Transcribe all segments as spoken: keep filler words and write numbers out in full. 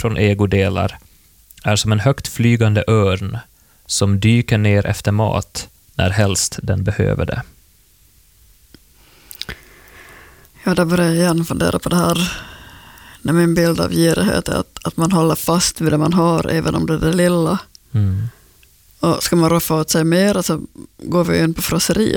från egodelar är som en högt flygande örn som dyker ner efter mat när helst den behöver det. Ja, där börjar jag igen fundera på det här. När min bild av girighet är att, att man håller fast vid det man har, även om det är det lilla. Mm. Och ska man roffa åt sig mer, så går vi in på frosseri.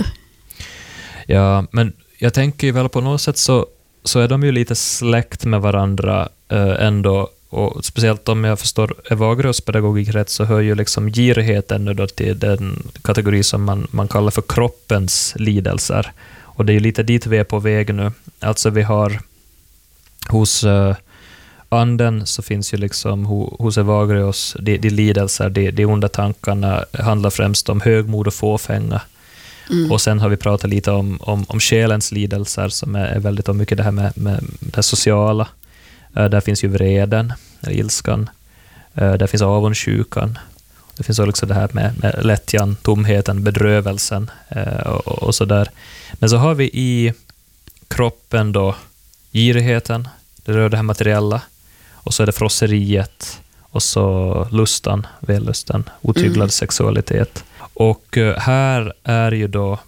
Ja, men jag tänker ju väl på något sätt så, så är de ju lite släkt med varandra eh, ändå. Och speciellt om jag förstår Evagrios pedagogik rätt, så hör ju liksom girigheten nu då till den kategori som man, man kallar för kroppens lidelser. Och det är ju lite dit vi är på väg nu. Alltså vi har hos uh, anden så finns ju liksom ho, hos Evagrios de, de lidelser, de, de onda tankarna handlar främst om högmod och fåfänga. Mm. Och sen har vi pratat lite om, om, om själens lidelser som är, är väldigt om mycket det här med, med det sociala. Uh, där finns ju vreden, ilskan. Uh, där finns avundsjukan. Det finns också det här med, med lättjan, tomheten, bedrövelsen uh, och, och så där. Men så har vi i kroppen då girigheten, det rör det här materiella, och så är det frosseriet, och så lustan, vällusten, otyglad mm. sexualitet. Och uh, här är ju då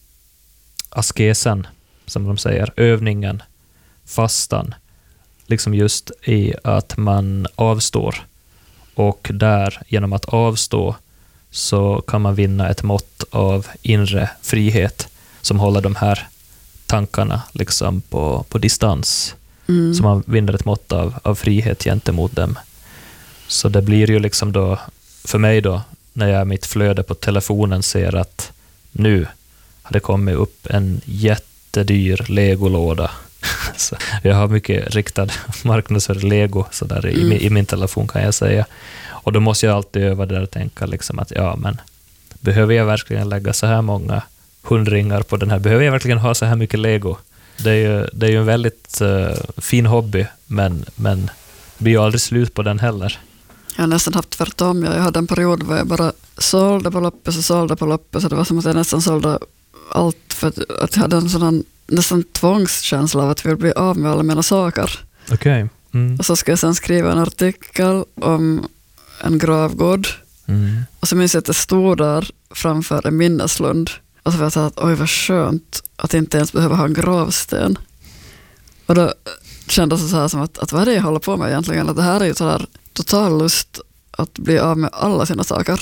askesen, som de säger, övningen, fastan, liksom just i att man avstår. Och där, genom att avstå, så kan man vinna ett mått av inre frihet som håller de här tankarna liksom på, på distans. Mm. Så man vinner ett mått av, av frihet gentemot dem. Så det blir ju liksom då, för mig då, när jag i mitt flöde på telefonen ser att nu har det kommit upp en jättedyr legolåda. Så jag har mycket riktad marknadsföring Lego så där mm. i, i min telefon, kan jag säga. Och då måste jag alltid öva där och tänka liksom att ja, men behöver jag verkligen lägga så här många hundringar på den här? Behöver jag verkligen ha så här mycket Lego? Det är ju, det är ju en väldigt uh, fin hobby, men, men det blir ju aldrig slut på den heller. Jag har nästan haft tvärtom. Jag hade en period där jag bara sålde på loppet och sålde på loppet, så det var som att jag nästan sålde allt, för att, att jag hade en sådan nästan tvångskänsla av att jag vill bli av med alla mina saker. Okej. Okay. Mm. Och så ska jag sen skriva en artikel om en gravgård. Mm. Och så minns jag att jag stod där framför en minneslund. Och så var jag så att oj, vad skönt att inte ens behöva ha en gravsten. Och då kändes det så här som att, att vad är det jag håller på med egentligen? Att det här är ju så här total lust att bli av med alla sina saker.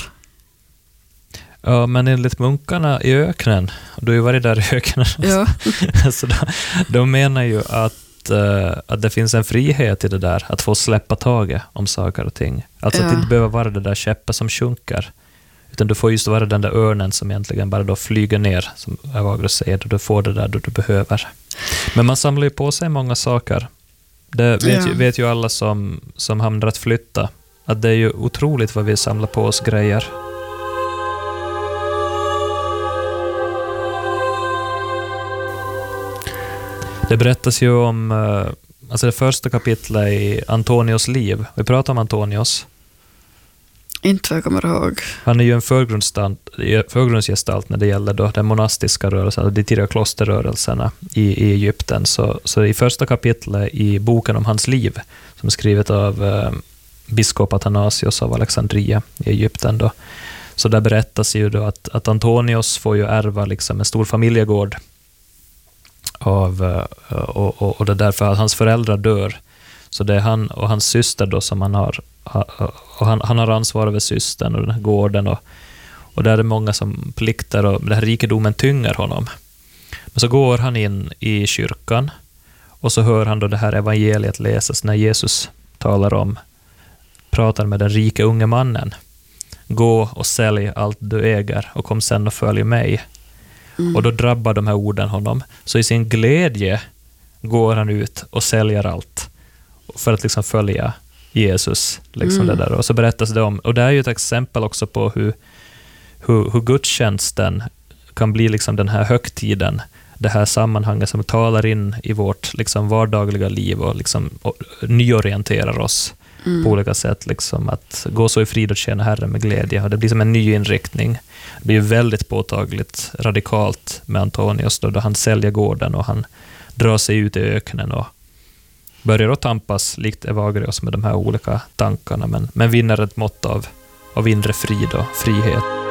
Ja, men enligt munkarna i öknen, och du har ju varit där i öknen, ja. så de, de menar ju att, uh, att det finns en frihet i det där, att få släppa taget om saker och ting. Alltså ja. Att inte behöva vara det där käppa som sjunker, utan du får just vara den där örnen som egentligen bara då flyger ner, som Evagrios säger, och du får det där du behöver. Men man samlar ju på sig många saker. Det vet, ja. ju, vet ju alla som, som hamnar att flytta, att det är ju otroligt vad vi samlar på oss grejer. Det berättas ju om alltså det första kapitlet i Antonios liv. Vi pratar om Antonios. Inte vad jag kommer ihåg. Han är ju en förgrundsgestalt när det gäller då den monastiska rörelsen, de tidiga klosterrörelserna i, i Egypten. Så, så i första kapitlet i boken om hans liv, som är skrivet av eh, biskop Athanasios av Alexandria i Egypten då, så där berättas ju då att, att Antonios får ju ärva liksom en stor familjegård av, och, och, och det är därför att hans föräldrar dör. Så det är han och hans syster då som han har, och han, han har ansvar över systern och den här gården, och, och där är det många som plikter, och den här rikedomen tynger honom. Men så går han in i kyrkan och så hör han då det här evangeliet läsas när Jesus talar om, pratar med den rike unge mannen: gå och sälj allt du äger och kom sen och följ mig. Mm. Och då drabbar de här orden honom. Så i sin glädje går han ut och säljer allt för att liksom följa Jesus. Liksom mm. det där. Och så berättas det om, och det är ju ett exempel också på hur, hur, hur gudstjänsten kan bli liksom den här högtiden, det här sammanhanget som talar in i vårt liksom vardagliga liv och liksom och nyorienterar oss mm. på olika sätt. Liksom att gå så i frid och tjäna Herren med glädje. Och det blir som en ny inriktning. Det blir väldigt påtagligt, radikalt med Antonios då, då han säljer gården och han drar sig ut i öknen och börjar att tampas likt Evagrios med de här olika tankarna, men, men vinner ett mått av, av inre frid och frihet.